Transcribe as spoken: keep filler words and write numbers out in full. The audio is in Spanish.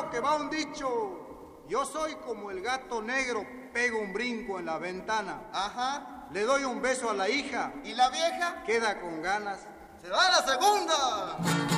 claro que va un dicho. Yo soy como el gato negro, pego un brinco en la ventana. Ajá. Le doy un beso a la hija. ¿Y la vieja? Queda con ganas. ¡Se va a la segunda!